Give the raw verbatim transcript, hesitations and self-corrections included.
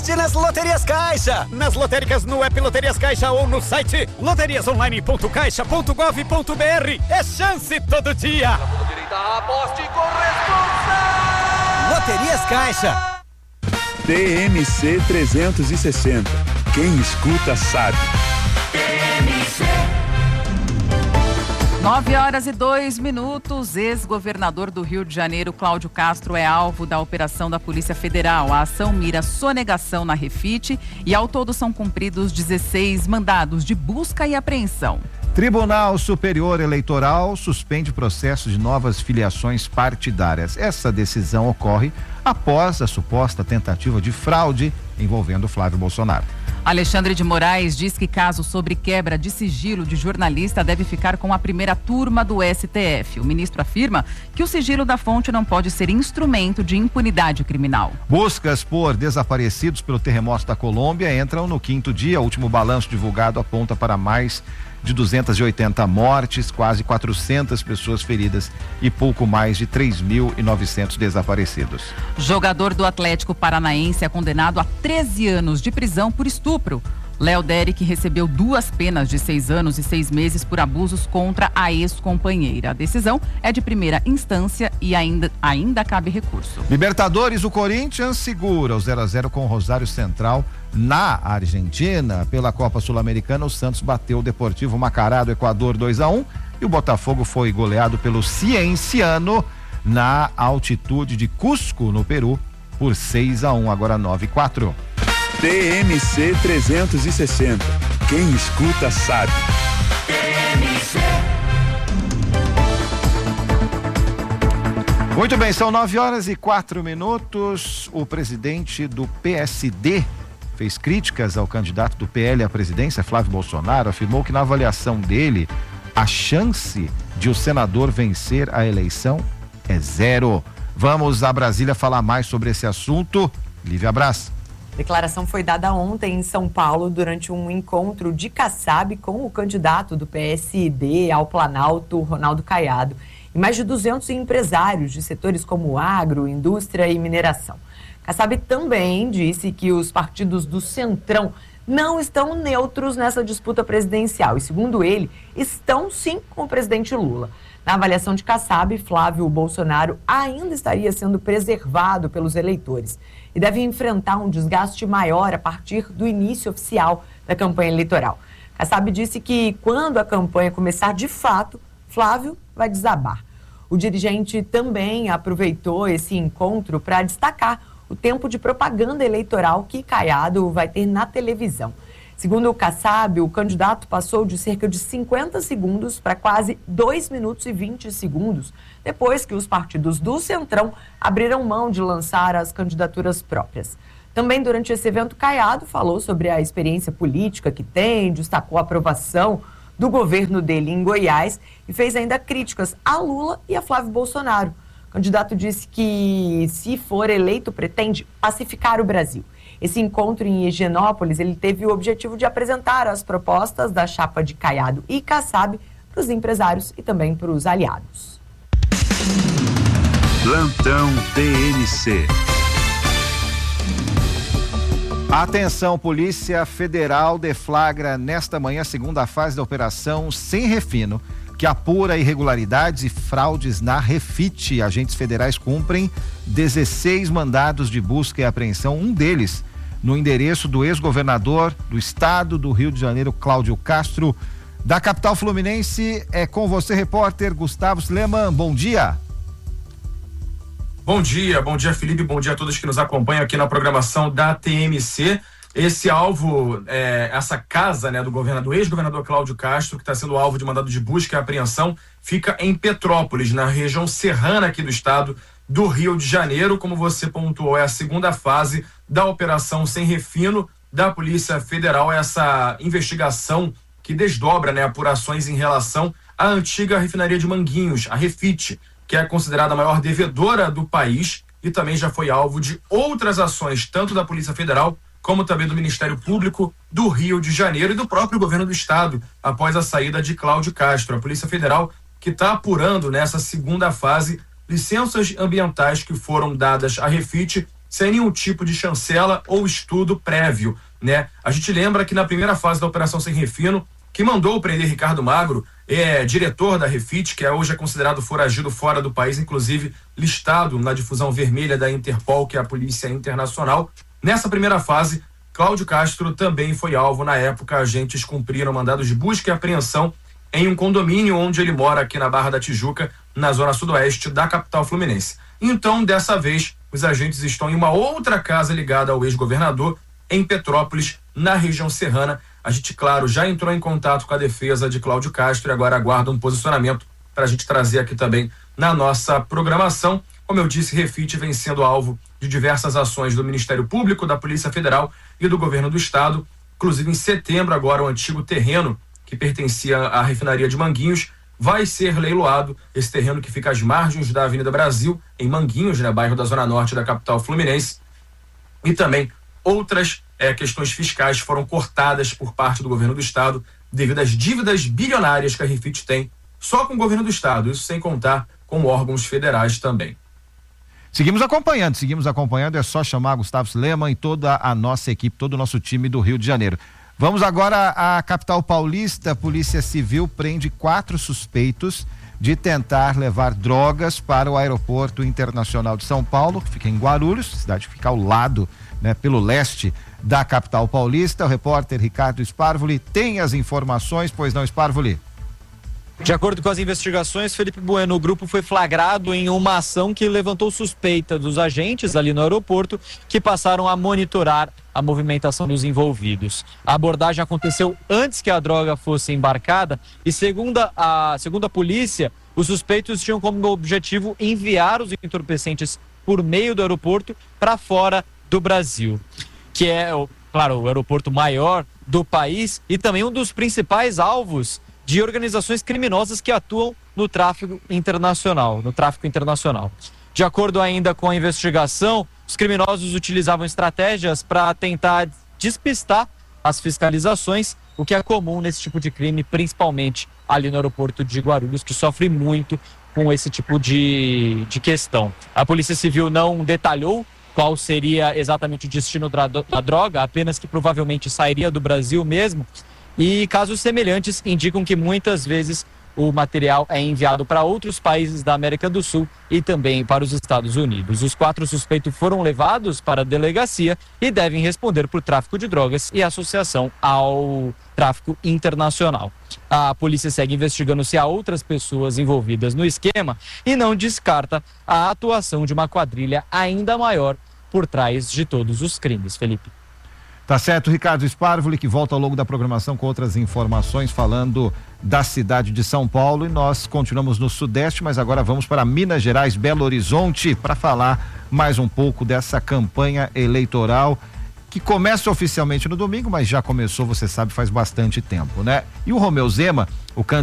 Nas Loterias Caixa, nas lotéricas no app Loterias Caixa ou no site loterias online ponto caixa ponto gov ponto br. É chance todo dia. Direita, aposte com responsa. Loterias Caixa. T M C trezentos e sessenta. Quem escuta sabe. T M C. Nove horas e dois minutos. Ex-governador do Rio de Janeiro, Cláudio Castro, é alvo da operação da Polícia Federal. A ação mira sonegação na Refit e ao todo são cumpridos dezesseis mandados de busca e apreensão. Tribunal Superior Eleitoral suspende processo de novas filiações partidárias. Essa decisão ocorre após a suposta tentativa de fraude envolvendo Flávio Bolsonaro. Alexandre de Moraes diz que caso sobre quebra de sigilo de jornalista deve ficar com a primeira turma do S T F. O ministro afirma que o sigilo da fonte não pode ser instrumento de impunidade criminal. Buscas por desaparecidos pelo terremoto da Colômbia entram no quinto dia. O último balanço divulgado aponta para mais de duzentas e oitenta mortes, quase quatrocentas pessoas feridas e pouco mais de três mil e novecentos desaparecidos. Jogador do Atlético Paranaense é condenado a treze anos de prisão por estupro. Léo Derek recebeu duas penas de seis anos e seis meses por abusos contra a ex-companheira. A decisão é de primeira instância e ainda, ainda cabe recurso. Libertadores, o Corinthians segura o zero a zero com o Rosário Central na Argentina. Pela Copa Sul-Americana, o Santos bateu o Deportivo Macará do Equador dois a um e o Botafogo foi goleado pelo Cienciano na altitude de Cusco, no Peru, por seis a um, agora nove a quatro. T M C trezentos e sessenta. Quem escuta sabe. T M C. Muito bem, são nove horas e quatro minutos. O presidente do P S D fez críticas ao candidato do P L à presidência, Flávio Bolsonaro. Afirmou que na avaliação dele, a chance de o senador vencer a eleição é zero. Vamos a Brasília falar mais sobre esse assunto. Lívia Braz. A declaração foi dada ontem em São Paulo durante um encontro de Kassab com o candidato do P S D ao Planalto, Ronaldo Caiado, e mais de duzentos empresários de setores como agro, indústria e mineração. Kassab também disse que os partidos do Centrão não estão neutros nessa disputa presidencial e, segundo ele, estão sim com o presidente Lula. Na avaliação de Kassab, Flávio Bolsonaro ainda estaria sendo preservado pelos eleitores e deve enfrentar um desgaste maior a partir do início oficial da campanha eleitoral. Kassab disse que quando a campanha começar de fato, Flávio vai desabar. O dirigente também aproveitou esse encontro para destacar o tempo de propaganda eleitoral que Caiado vai ter na televisão. Segundo o Kassab, o candidato passou de cerca de cinquenta segundos para quase dois minutos e vinte segundos, depois que os partidos do Centrão abriram mão de lançar as candidaturas próprias. Também durante esse evento, Caiado falou sobre a experiência política que tem, destacou a aprovação do governo dele em Goiás e fez ainda críticas a Lula e a Flávio Bolsonaro. O candidato disse que, se for eleito, pretende pacificar o Brasil. Esse encontro em Higienópolis, ele teve o objetivo de apresentar as propostas da chapa de Caiado e Kassab para os empresários e também para os aliados. Plantão T M C. Atenção, Polícia Federal deflagra nesta manhã a segunda fase da operação Sem Refino, que apura irregularidades e fraudes na Refit. Agentes federais cumprem dezesseis mandados de busca e apreensão, um deles no endereço do ex-governador do estado do Rio de Janeiro, Cláudio Castro. Da capital fluminense, é com você, repórter Gustavo Sleman. Bom dia. Bom dia, bom dia, Felipe, bom dia a todos que nos acompanham aqui na programação da T M C. Esse alvo, é, essa casa, né, do governador, ex-governador Cláudio Castro, que está sendo alvo de mandado de busca e apreensão, fica em Petrópolis, na região serrana aqui do estado do Rio de Janeiro. Como você pontuou, é a segunda fase da operação Sem Refino da Polícia Federal, essa investigação que desdobra, né, apurações em relação à antiga refinaria de Manguinhos, a Refit, que é considerada a maior devedora do país e também já foi alvo de outras ações, tanto da Polícia Federal como também do Ministério Público do Rio de Janeiro e do próprio governo do estado, após a saída de Cláudio Castro. A Polícia Federal que está apurando nessa segunda fase licenças ambientais que foram dadas à Refit sem nenhum tipo de chancela ou estudo prévio, né? A gente lembra que na primeira fase da Operação Sem Refino, que mandou prender Ricardo Magro, é diretor da Refit, que é hoje é considerado foragido fora do país, inclusive listado na difusão vermelha da Interpol, que é a Polícia Internacional. Nessa primeira fase, Cláudio Castro também foi alvo. Na época, agentes cumpriram mandados de busca e apreensão em um condomínio onde ele mora aqui na Barra da Tijuca, na zona sudoeste da capital fluminense. Então, dessa vez, os agentes estão em uma outra casa ligada ao ex-governador, em Petrópolis, na região serrana. A gente, claro, já entrou em contato com a defesa de Cláudio Castro e agora aguarda um posicionamento para a gente trazer aqui também na nossa programação. Como eu disse, Refit vem sendo alvo de diversas ações do Ministério Público, da Polícia Federal e do Governo do Estado. Inclusive, em setembro, agora, o antigo terreno que pertencia à refinaria de Manguinhos vai ser leiloado. Esse terreno que fica às margens da Avenida Brasil, em Manguinhos, né, bairro da Zona Norte da capital fluminense. E também outras é, questões fiscais foram cortadas por parte do Governo do Estado devido às dívidas bilionárias que a Refit tem só com o Governo do Estado, isso sem contar com órgãos federais também. Seguimos acompanhando, seguimos acompanhando, é só chamar Gustavo Lehmann e toda a nossa equipe, todo o nosso time do Rio de Janeiro. Vamos agora à capital paulista. A Polícia Civil prende quatro suspeitos de tentar levar drogas para o Aeroporto Internacional de São Paulo, que fica em Guarulhos, cidade que fica ao lado, né, pelo leste da capital paulista. O repórter Ricardo Sparvoli tem as informações, pois não, Sparvoli? De acordo com as investigações, Felipe Bueno, o grupo foi flagrado em uma ação que levantou suspeita dos agentes ali no aeroporto, que passaram a monitorar a movimentação dos envolvidos. A abordagem aconteceu antes que a droga fosse embarcada e, segundo a, segundo a polícia, os suspeitos tinham como objetivo enviar os entorpecentes por meio do aeroporto para fora do Brasil, que é, claro, o aeroporto maior do país e também um dos principais alvos de organizações criminosas que atuam no tráfico internacional, no tráfico internacional. De acordo ainda com a investigação, os criminosos utilizavam estratégias para tentar despistar as fiscalizações, o que é comum nesse tipo de crime, principalmente ali no aeroporto de Guarulhos, que sofre muito com esse tipo de, de questão. A Polícia Civil não detalhou qual seria exatamente o destino da droga, apenas que provavelmente sairia do Brasil mesmo. E casos semelhantes indicam que muitas vezes o material é enviado para outros países da América do Sul e também para os Estados Unidos. Os quatro suspeitos foram levados para a delegacia e devem responder por tráfico de drogas e associação ao tráfico internacional. A polícia segue investigando se há outras pessoas envolvidas no esquema e não descarta a atuação de uma quadrilha ainda maior por trás de todos os crimes, Felipe. Tá certo, Ricardo Sparvoli, que volta ao longo da programação com outras informações falando da cidade de São Paulo, e nós continuamos no Sudeste, mas agora vamos para Minas Gerais, Belo Horizonte, para falar mais um pouco dessa campanha eleitoral que começa oficialmente no domingo, mas já começou, você sabe, faz bastante tempo, né? E o Romeu Zema, o candidato